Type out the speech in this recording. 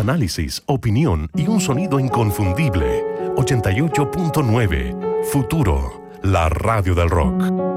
Análisis, opinión y un sonido inconfundible. 88.9 Futuro, la radio del rock.